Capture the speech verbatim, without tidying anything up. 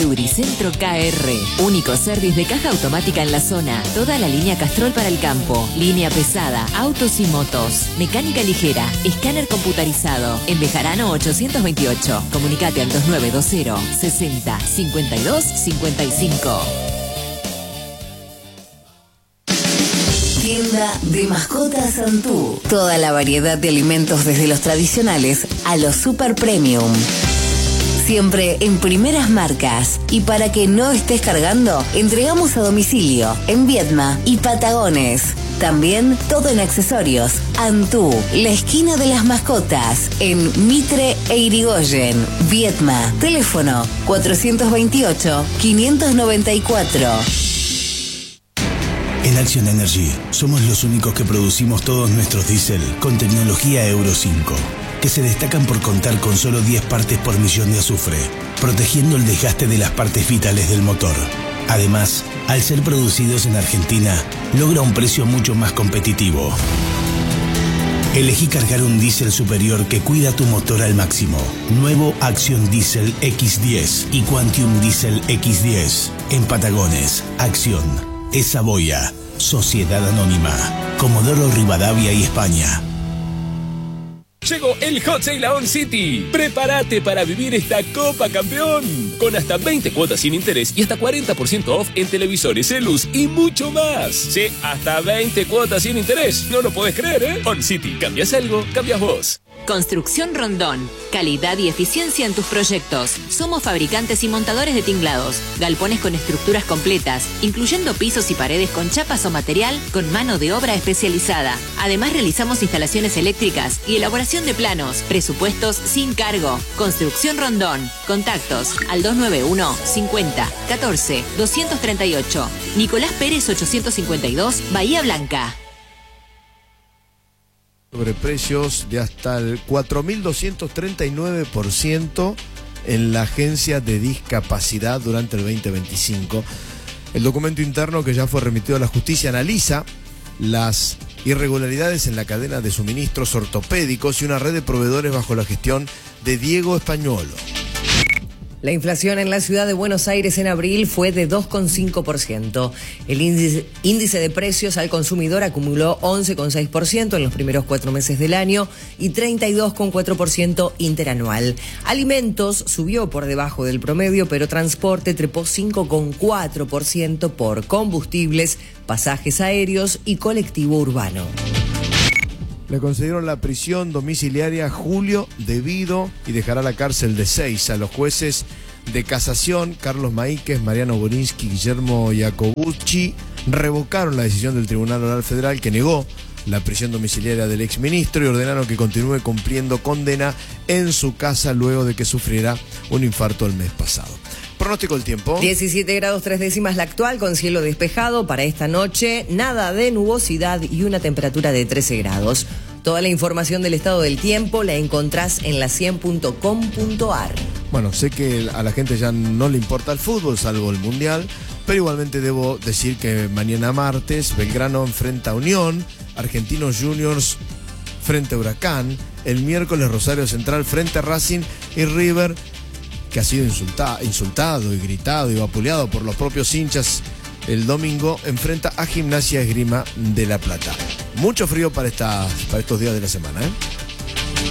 Lubricentro K R, único service de caja automática en la zona. Toda la línea Castrol para el campo, línea pesada, autos y motos, mecánica ligera, escáner computarizado. En Bejarano ochocientos veintiocho. Comunicate al dos nueve dos cero, sesenta, cincuenta y dos, cincuenta y cinco. Tienda de Mascotas Santú. Toda la variedad de alimentos desde los tradicionales a los super premium. Siempre en primeras marcas. Y para que no estés cargando, entregamos a domicilio en Viedma y Patagones. También todo en accesorios. Antú, la esquina de las mascotas, en Mitre e Irigoyen, Viedma. Teléfono cuatrocientos veintiocho, quinientos noventa y cuatro. En Action Energy somos los únicos que producimos todos nuestros diésel con tecnología Euro cinco, que se destacan por contar con solo diez partes por millón de azufre, protegiendo el desgaste de las partes vitales del motor. Además, al ser producidos en Argentina, logra un precio mucho más competitivo. Elegí cargar un diésel superior que cuida tu motor al máximo. Nuevo Action Diesel equis diez y Quantium Diesel equis diez. En Patagones, Acción, Esaboya, Sociedad Anónima, Comodoro Rivadavia y España. Llegó el Hot Sale a On City. Prepárate para vivir esta Copa Campeón. Con hasta veinte cuotas sin interés y hasta cuarenta por ciento off en televisores, celus y mucho más. Sí, hasta veinte cuotas sin interés. No lo podés creer, ¿eh? On City. ¿Cambias algo? Cambias vos. Construcción Rondón. Calidad y eficiencia en tus proyectos. Somos fabricantes y montadores de tinglados. Galpones con estructuras completas, incluyendo pisos y paredes con chapas o material con mano de obra especializada. Además, realizamos instalaciones eléctricas y elaboración de planos. Presupuestos sin cargo. Construcción Rondón. Contactos al dos nueve uno, cincuenta, catorce, doscientos treinta y ocho. Nicolás Pérez ochocientos cincuenta y dos, Bahía Blanca. Sobre precios de hasta el cuatro mil doscientos treinta y nueve por ciento en la Agencia de Discapacidad durante el veinte veinticinco. El documento interno que ya fue remitido a la justicia analiza las irregularidades en la cadena de suministros ortopédicos y una red de proveedores bajo la gestión de Diego Españolo. La inflación en la ciudad de Buenos Aires en abril fue de dos coma cinco por ciento. El índice, índice de precios al consumidor acumuló once coma seis por ciento en los primeros cuatro meses del año y treinta y dos coma cuatro por ciento interanual. Alimentos subió por debajo del promedio, pero transporte trepó cinco coma cuatro por ciento por combustibles, pasajes aéreos y colectivo urbano. Le concedieron la prisión domiciliaria a Julio debido y dejará la cárcel de seis a los jueces de casación Carlos Maíquez, Mariano Borinsky, Guillermo Iacobucci. Revocaron la decisión del Tribunal Oral Federal que negó la prisión domiciliaria del exministro y ordenaron que continúe cumpliendo condena en su casa luego de que sufriera un infarto el mes pasado. Pronóstico del tiempo. diecisiete grados tres décimas la actual, con cielo despejado para esta noche, nada de nubosidad y una temperatura de trece grados. Toda la información del estado del tiempo la encontrás en la cien punto com punto ar. Bueno, sé que a la gente ya no le importa el fútbol, salvo el Mundial, pero igualmente debo decir que mañana martes Belgrano enfrenta a Unión, Argentinos Juniors frente a Huracán, el miércoles Rosario Central frente a Racing y River, que ha sido insulta, insultado y gritado y vapuleado por los propios hinchas, el domingo enfrenta a Gimnasia Esgrima de La Plata. Mucho frío para, esta, para estos días de la semana, ¿eh?